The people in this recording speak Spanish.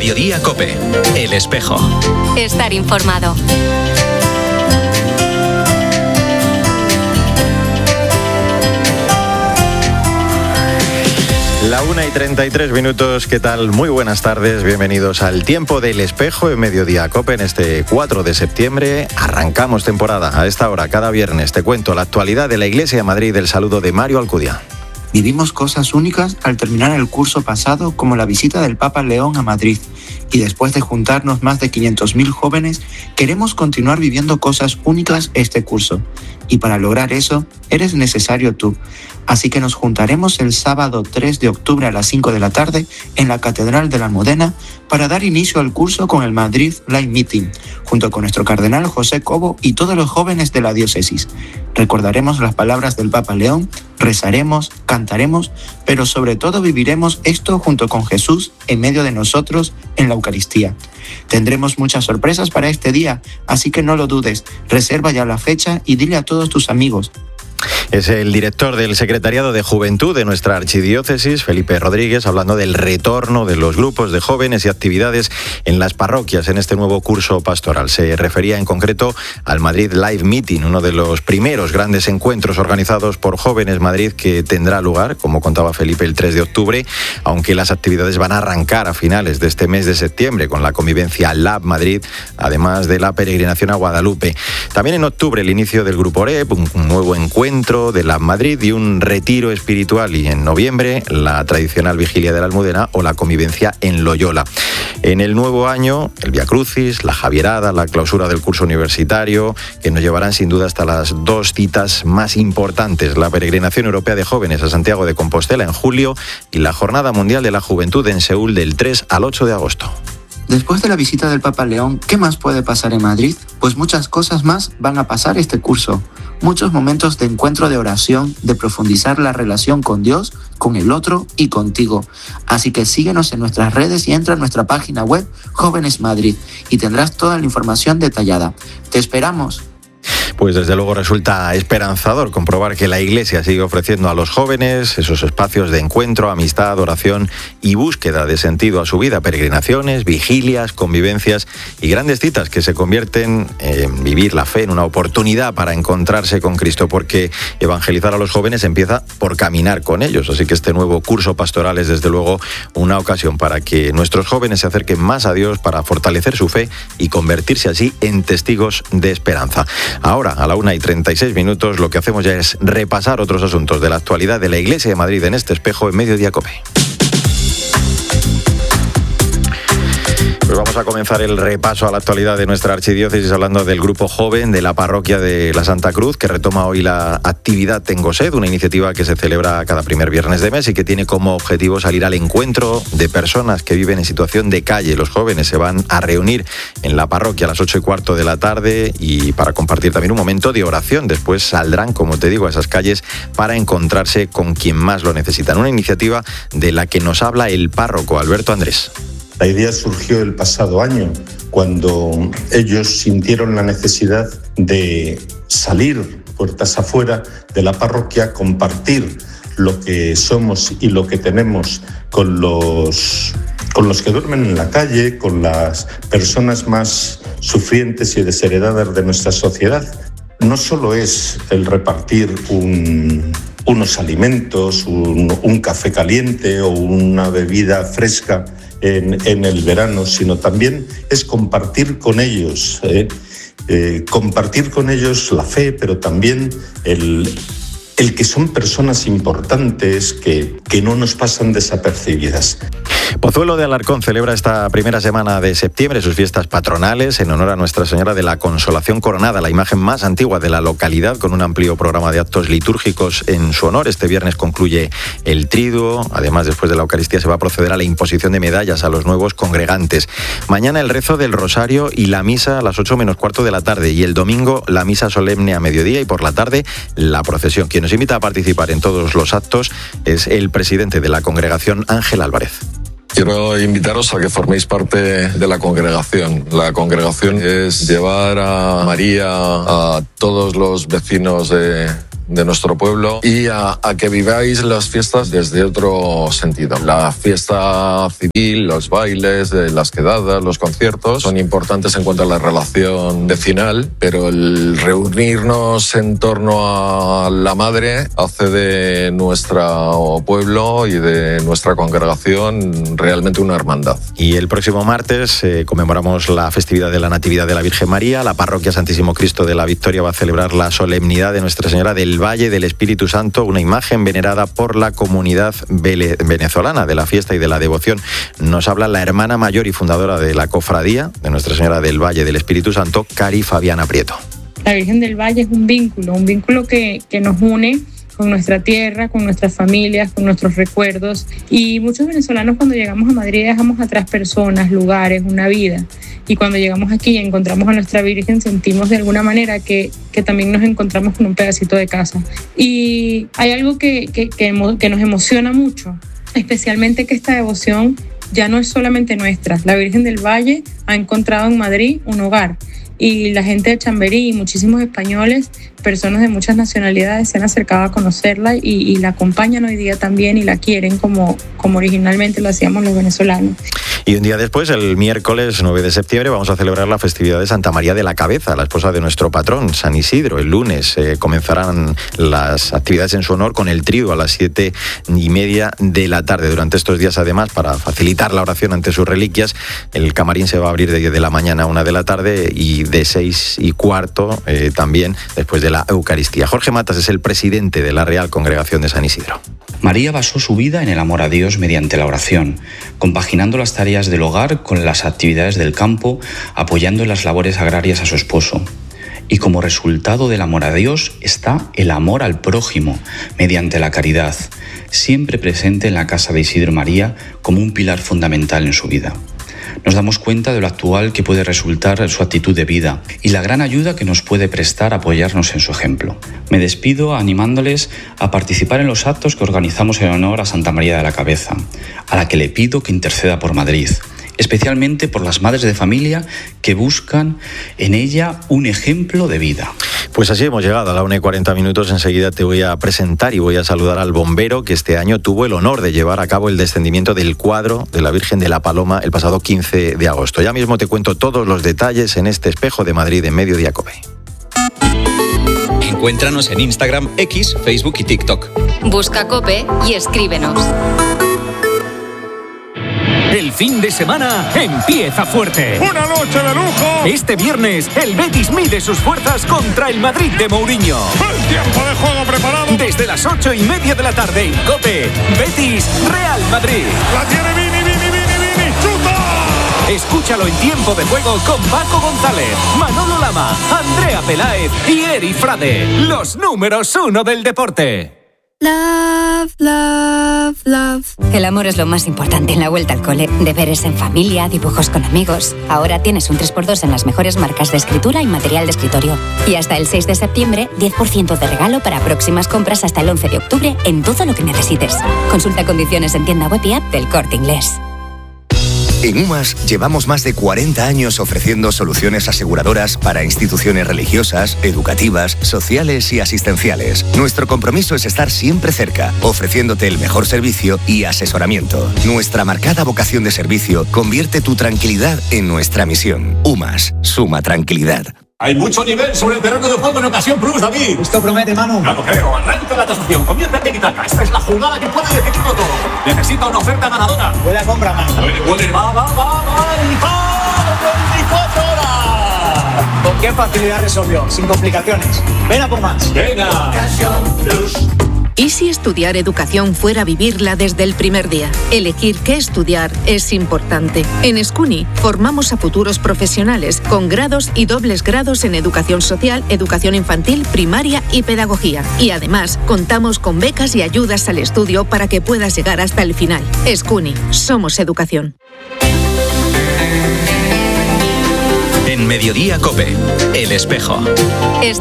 Mediodía COPE. El Espejo. Estar informado. La 1:33, ¿qué tal? Muy buenas tardes, bienvenidos al Tiempo del Espejo en Mediodía COPE en este 4 de septiembre. Arrancamos temporada. A esta hora, cada viernes, te cuento la actualidad de la Iglesia de Madrid. El saludo de Mario Alcudia. Vivimos cosas únicas al terminar el curso pasado, como la visita del Papa León a Madrid. Y después de juntarnos más de 500.000 jóvenes, queremos continuar viviendo cosas únicas este curso. Y para lograr eso, eres necesario tú. Así que nos juntaremos el sábado 3 de octubre a las 5 de la tarde en la Catedral de la Almudena para dar inicio al curso con el Madrid Live Meeting, junto con nuestro cardenal José Cobo y todos los jóvenes de la diócesis. Recordaremos las palabras del Papa León, rezaremos, cantaremos, pero sobre todo viviremos esto junto con Jesús en medio de nosotros en la Eucaristía. Tendremos muchas sorpresas para este día, así que no lo dudes, reserva ya la fecha y dile a todos tus amigos. Es el director del Secretariado de Juventud de nuestra archidiócesis, Felipe Rodríguez, hablando del retorno de los grupos de jóvenes y actividades en las parroquias en este nuevo curso pastoral. Se refería en concreto al Madrid Live Meeting, uno de los primeros grandes encuentros organizados por Jóvenes Madrid que tendrá lugar, como contaba Felipe, el 3 de octubre, aunque las actividades van a arrancar a finales de este mes de septiembre con la convivencia Lab Madrid, además de la peregrinación a Guadalupe. También en octubre el inicio del Grupo OREP, un nuevo encuentro de la Madrid y un retiro espiritual, y en noviembre la tradicional vigilia de la Almudena o la convivencia en Loyola. En el nuevo año, el Vía Crucis, la Javierada, la clausura del curso universitario, que nos llevarán sin duda hasta las dos citas más importantes, la peregrinación europea de jóvenes a Santiago de Compostela en julio y la Jornada Mundial de la Juventud en Seúl del 3 al 8 de agosto. Después de la visita del Papa León, ¿qué más puede pasar en Madrid? Pues muchas cosas más van a pasar este curso. Muchos momentos de encuentro, de oración, de profundizar la relación con Dios, con el otro y contigo. Así que síguenos en nuestras redes y entra a nuestra página web Jóvenes Madrid y tendrás toda la información detallada. ¡Te esperamos! Pues desde luego resulta esperanzador comprobar que la Iglesia sigue ofreciendo a los jóvenes esos espacios de encuentro, amistad, oración y búsqueda de sentido a su vida, peregrinaciones, vigilias, convivencias y grandes citas que se convierten en vivir la fe en una oportunidad para encontrarse con Cristo, porque evangelizar a los jóvenes empieza por caminar con ellos. Así que este nuevo curso pastoral es desde luego una ocasión para que nuestros jóvenes se acerquen más a Dios, para fortalecer su fe y convertirse así en testigos de esperanza. Ahora, a la 1:36, lo que hacemos ya es repasar otros asuntos de la actualidad de la Iglesia de Madrid en este espejo en Mediodía COPE. Pues vamos a comenzar el repaso a la actualidad de nuestra archidiócesis hablando del grupo joven de la parroquia de la Santa Cruz, que retoma hoy la actividad Tengo Sed, una iniciativa que se celebra cada primer viernes de mes y que tiene como objetivo salir al encuentro de personas que viven en situación de calle. Los jóvenes se van a reunir en la parroquia a las 8:15 de la tarde y para compartir también un momento de oración. Después saldrán, como te digo, a esas calles para encontrarse con quien más lo necesitan. Una iniciativa de la que nos habla el párroco Alberto Andrés. La idea surgió el pasado año, cuando ellos sintieron la necesidad de salir puertas afuera de la parroquia, compartir lo que somos y lo que tenemos con los que duermen en la calle, con las personas más sufrientes y desheredadas de nuestra sociedad. No solo es el repartir unos alimentos, un café caliente o una bebida fresca en el verano, sino también es compartir con ellos, compartir con ellos la fe, pero también el que son personas importantes que no nos pasan desapercibidas. Pozuelo de Alarcón celebra esta primera semana de septiembre sus fiestas patronales en honor a Nuestra Señora de la Consolación Coronada, la imagen más antigua de la localidad, con un amplio programa de actos litúrgicos en su honor. Este viernes concluye el triduo. Además, después de la Eucaristía se va a proceder a la imposición de medallas a los nuevos congregantes. Mañana el rezo del Rosario y la misa a las 8:15 de la tarde, y el domingo la misa solemne a mediodía y por la tarde la procesión. Quien nos invita a participar en todos los actos es el presidente de la congregación, Ángel Álvarez. Quiero invitaros a que forméis parte de la congregación. La congregación es llevar a María a todos los vecinos de de nuestro pueblo y a que viváis las fiestas desde otro sentido. La fiesta civil, los bailes, las quedadas, los conciertos son importantes en cuanto a la relación vecinal, pero el reunirnos en torno a la madre hace de nuestro pueblo y de nuestra congregación realmente una hermandad. Y el próximo martes conmemoramos la festividad de la Natividad de la Virgen María. La parroquia Santísimo Cristo de la Victoria va a celebrar la solemnidad de Nuestra Señora del Valle del Espíritu Santo, una imagen venerada por la comunidad venezolana. De la fiesta y de la devoción nos habla la hermana mayor y fundadora de la cofradía de Nuestra Señora del Valle del Espíritu Santo, Cari Fabiana Prieto. La Virgen del Valle es un vínculo que nos une con nuestra tierra, con nuestras familias, con nuestros recuerdos. Y muchos venezolanos cuando llegamos a Madrid dejamos atrás personas, lugares, una vida. Y cuando llegamos aquí y encontramos a nuestra Virgen, sentimos de alguna manera que también nos encontramos con un pedacito de casa. Y hay algo que nos emociona mucho, especialmente que esta devoción ya no es solamente nuestra. La Virgen del Valle ha encontrado en Madrid un hogar. Y la gente de Chamberí y muchísimos españoles, personas de muchas nacionalidades, se han acercado a conocerla y la acompañan hoy día también y la quieren como originalmente lo hacíamos los venezolanos. Y un día después, el miércoles 9 de septiembre, vamos a celebrar la festividad de Santa María de la Cabeza, la esposa de nuestro patrón, San Isidro. El lunes comenzarán las actividades en su honor con el trío a las 7:30 de la tarde. Durante estos días, además, para facilitar la oración ante sus reliquias, el camarín se va a abrir de 10 de la mañana a 1 de la tarde y de 6:15 también después de la Eucaristía. Jorge Matas es el presidente de la Real Congregación de San Isidro. María basó su vida en el amor a Dios mediante la oración, compaginando las tareas del hogar con las actividades del campo, apoyando en las labores agrarias a su esposo. Y como resultado del amor a Dios está el amor al prójimo, mediante la caridad, siempre presente en la casa de Isidro María como un pilar fundamental en su vida. Nos damos cuenta de lo actual que puede resultar su actitud de vida y la gran ayuda que nos puede prestar apoyarnos en su ejemplo. Me despido animándoles a participar en los actos que organizamos en honor a Santa María de la Cabeza, a la que le pido que interceda por Madrid, especialmente por las madres de familia que buscan en ella un ejemplo de vida. Pues así hemos llegado a la 1:40. Enseguida te voy a presentar y voy a saludar al bombero que este año tuvo el honor de llevar a cabo el descendimiento del cuadro de la Virgen de la Paloma el pasado 15 de agosto. Ya mismo te cuento todos los detalles en este Espejo de Madrid en Mediodía COPE. Encuéntranos en Instagram, X, Facebook y TikTok. Busca COPE y escríbenos. El fin de semana empieza fuerte. ¡Una noche de lujo! Este viernes, el Betis mide sus fuerzas contra el Madrid de Mourinho. ¡El tiempo de juego preparado! Desde las 8:30 de la tarde en COPE, Betis Real Madrid. ¡La tiene Vini! ¡Chuta! Escúchalo en tiempo de juego con Paco González, Manolo Lama, Andrea Peláez y Eri Frade. Los números 1 del deporte. Love, love, love. El amor es lo más importante en la vuelta al cole. Deberes en familia, dibujos con amigos. Ahora tienes un 3x2 en las mejores marcas de escritura y material de escritorio. Y hasta el 6 de septiembre, 10% de regalo para próximas compras hasta el 11 de octubre en todo lo que necesites. Consulta condiciones en tienda web y app del Corte Inglés. En UMAS llevamos más de 40 años ofreciendo soluciones aseguradoras para instituciones religiosas, educativas, sociales y asistenciales. Nuestro compromiso es estar siempre cerca, ofreciéndote el mejor servicio y asesoramiento. Nuestra marcada vocación de servicio convierte tu tranquilidad en nuestra misión. UMAS, suma tranquilidad. Hay mucho nivel sobre el terreno de juego en Ocasión Plus, David. Esto promete, mano. Ya lo creo. Arranca la tasación. Comienza el tiki-taka. Esta es la jugada que puede decidirlo todo. Necesita una oferta ganadora. Buena compra, mano. Puede. Va. 24 horas. ¿Con qué facilidad resolvió? Sin complicaciones. Ven a por más. Venga. Ocasión Plus. ¿Y si estudiar educación fuera vivirla desde el primer día? Elegir qué estudiar es importante. En Escuni formamos a futuros profesionales con grados y dobles grados en educación social, educación infantil, primaria y pedagogía. Y además contamos con becas y ayudas al estudio para que puedas llegar hasta el final. Escuni, somos educación. En Mediodía COPE, El Espejo.